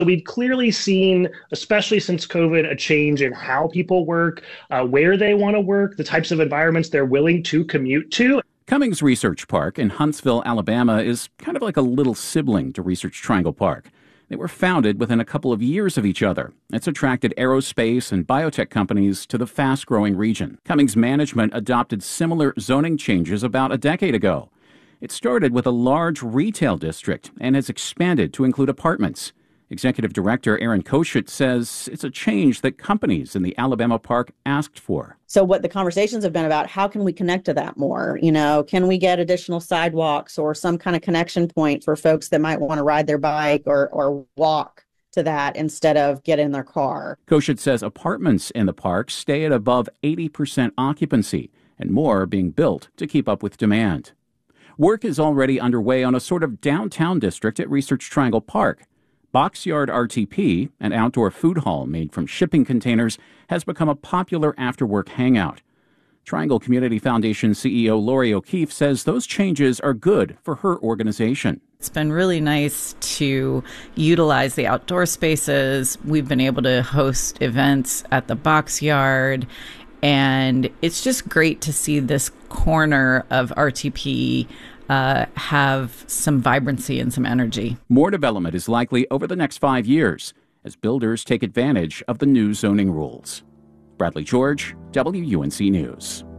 We've clearly seen, especially since COVID, a change in how people work, where they want to work, the types of environments they're willing to commute to. Cummings Research Park in Huntsville, Alabama is kind of like a little sibling to Research Triangle Park. They were founded within a couple of years of each other. It's attracted aerospace and biotech companies to the fast-growing region. Cummings management adopted similar zoning changes about a decade ago. It started with a large retail district and has expanded to include apartments. Executive Director Aaron Koschut says it's a change that companies in the Alabama park asked for. So what the conversations have been about, how can we connect to that more? Can we get additional sidewalks or some kind of connection point for folks that might want to ride their bike or walk to that instead of get in their car? Koschut says apartments in the park stay at above 80% occupancy, and more are being built to keep up with demand. Work is already underway on a sort of downtown district at Research Triangle Park. Boxyard RTP, an outdoor food hall made from shipping containers, has become a popular after-work hangout. Triangle Community Foundation CEO Lori O'Keefe says those changes are good for her organization. It's been really nice to utilize the outdoor spaces. We've been able to host events at the Boxyard, and it's just great to see this corner of RTP have some vibrancy and some energy. More development is likely over the next 5 years as builders take advantage of the new zoning rules. Bradley George, WUNC News.